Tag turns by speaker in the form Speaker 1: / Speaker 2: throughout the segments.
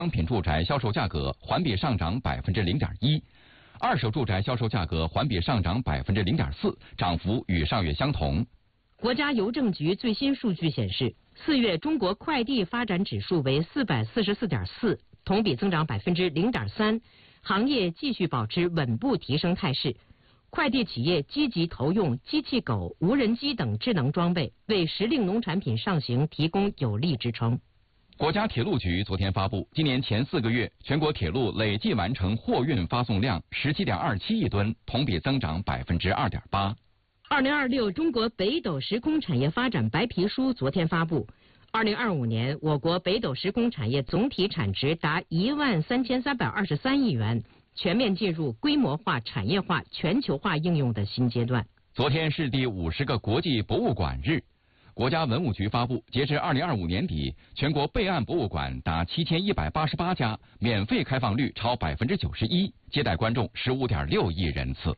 Speaker 1: 商品住宅销售价格环比上涨0.1%，二手住宅销售价格环比上涨0.4%，涨幅与上月相同。
Speaker 2: 国家邮政局最新数据显示，4月中国快递发展指数为444.4，同比增长0.3%，行业继续保持稳步提升态势。快递企业积极投用机器狗、无人机等智能装备，为时令农产品上行提供有力支撑。
Speaker 1: 国家铁路局昨天发布，今年前4个月全国铁路累计完成货运发送量17.27亿吨，同比增长2.8%。
Speaker 2: 2026中国北斗时空产业发展白皮书昨天发布，2025年我国北斗时空产业总体产值达13323亿元，全面进入规模化、产业化、全球化应用的新阶段。
Speaker 1: 昨天是第50个国际博物馆日。国家文物局发布，截至2025年底，全国备案博物馆达7188家，免费开放率超91%，接待观众15.6亿人次。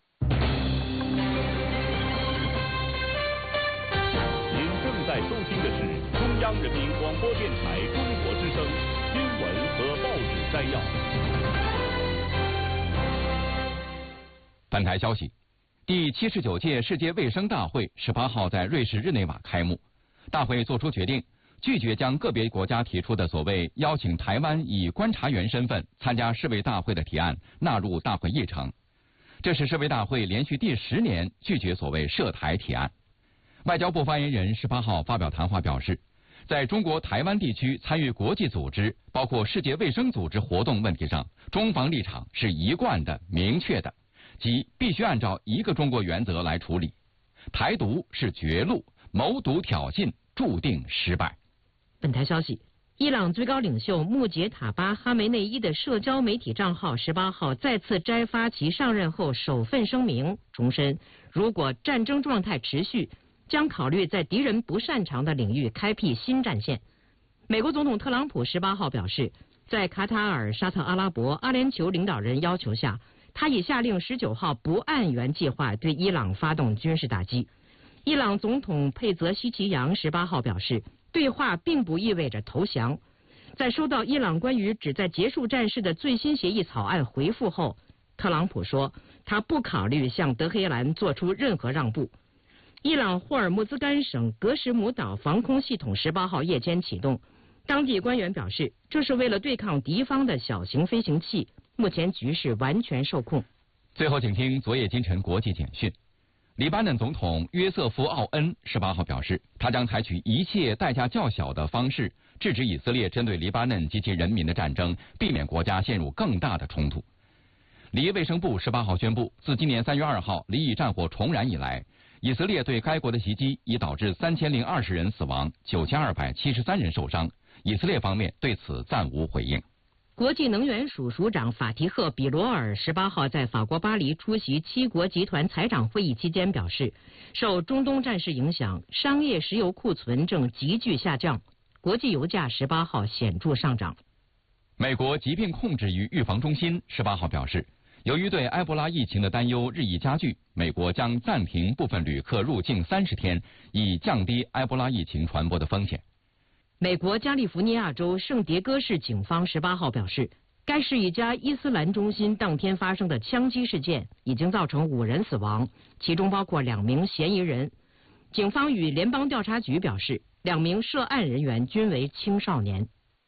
Speaker 3: 您正在收听的是中央人民广播电台中国之声新闻和报纸摘要。
Speaker 1: 本台消息。第79届世界卫生大会18号在瑞士日内瓦开幕。大会作出决定，拒绝将个别国家提出的所谓邀请台湾以观察员身份参加世卫大会的提案纳入大会议程。这是世卫大会连续第10年拒绝所谓涉台提案。外交部发言人18号发表谈话表示，在中国台湾地区参与国际组织，包括世界卫生组织活动问题上，中方立场是一贯的、明确的。即必须按照一个中国原则来处理，台独是绝路，谋独挑衅注定失败。
Speaker 2: 本台消息，伊朗最高领袖穆杰塔巴·哈梅内伊的社交媒体账号18号再次摘发其上任后首份声明，重申如果战争状态持续，将考虑在敌人不擅长的领域开辟新战线。美国总统特朗普18号表示，在卡塔尔、沙特阿拉伯、阿联酋领导人要求下，他已下令19号不按原计划对伊朗发动军事打击。伊朗总统佩泽希奇扬18号表示，对话并不意味着投降。在收到伊朗关于旨在结束战事的最新协议草案回复后，特朗普说，他不考虑向德黑兰做出任何让步。伊朗霍尔木兹干省格什姆岛防空系统18号夜间启动，当地官员表示，这是为了对抗敌方的小型飞行器。目前局势完全受控。
Speaker 1: 最后，请听昨夜今晨国际简讯。黎巴嫩总统约瑟夫·奥恩18号表示，他将采取一切代价较小的方式，制止以色列针对黎巴嫩及其人民的战争，避免国家陷入更大的冲突。黎卫生部18号宣布，自今年3月2号黎以战火重燃以来，以色列对该国的袭击已导致3020人死亡，9273人受伤。以色列方面对此暂无回应。
Speaker 2: 国际能源署署长法提赫·比罗尔18号在法国巴黎出席7国集团财长会议期间表示，受中东战事影响，商业石油库存正急剧下降，国际油价18号显著上涨。
Speaker 1: 美国疾病控制与预防中心18号表示，由于对埃博拉疫情的担忧日益加剧，美国将暂停部分旅客入境30天，以降低埃博拉疫情传播的风险。
Speaker 2: 美国加利福尼亚州圣迭戈市警方18号表示，该市一家伊斯兰中心当天发生的枪击事件已经造成5人死亡，其中包括2名嫌疑人。警方与联邦调查局表示，2名涉案人员均为青少年。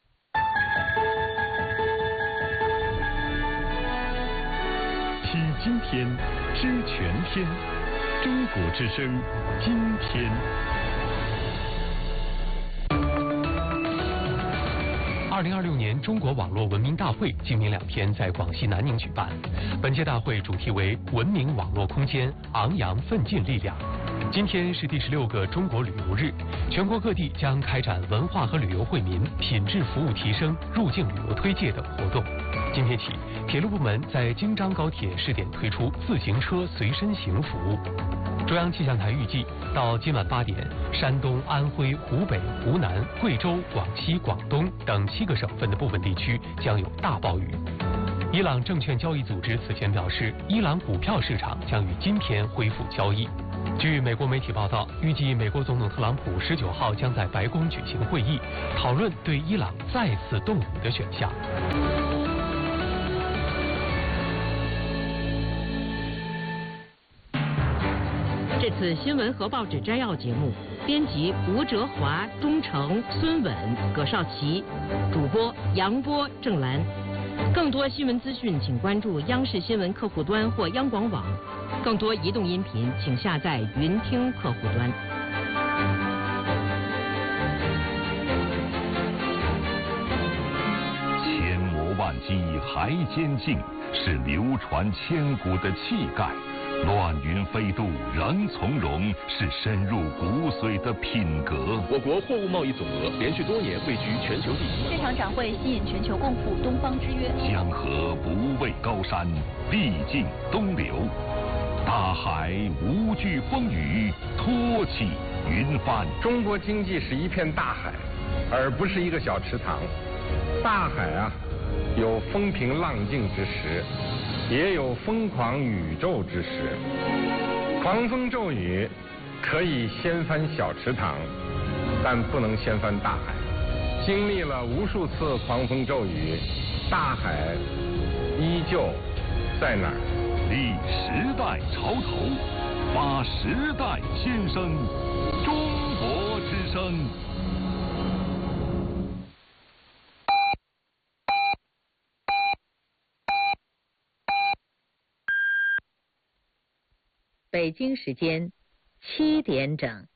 Speaker 3: 听今天，知全天，中国之声，今天。
Speaker 4: 2026年中国网络文明大会今明2天在广西南宁举办。本届大会主题为文明网络空间，昂扬奋进力量。今天是第16个中国旅游日，全国各地将开展文化和旅游惠民、品质服务提升、入境旅游推介等活动。今天起，铁路部门在京张高铁试点推出自行车随身行服务。中央气象台预计，到今晚8点，山东、安徽、湖北、湖南、贵州、广西、广东等7个省份的部分地区将有大暴雨。伊朗证券交易组织此前表示，伊朗股票市场将于今天恢复交易。 据美国媒体报道，预计美国总统特朗普19号将在白宫举行会议，讨论对伊朗再次动武的选项。
Speaker 2: 这次新闻和报纸摘要节目，编辑吴哲华、钟诚、孙稳、葛少奇，主播杨波、郑兰。更多新闻资讯，请关注央视新闻客户端或央广网。更多移动音频，请下载云听客户端。
Speaker 3: 千磨万击还坚劲，是流传千古的气概；乱云飞渡仍从容，是深入骨髓的品格。
Speaker 5: 我国货物贸易总额连续多年位居全球第一。
Speaker 6: 这场展会吸引全球共赴东方之约。
Speaker 3: 江河不畏高山，必尽东流；大海无惧风雨，托起云帆。
Speaker 7: 中国经济是一片大海，而不是一个小池塘。大海啊，有风平浪静之时，也有疯狂宇宙之时。狂风骤雨可以掀翻小池塘，但不能掀翻大海。经历了无数次狂风骤雨，大海依旧在那儿。
Speaker 3: 立时代潮头，发时代先声，中国之声。
Speaker 8: 北京时间7点整。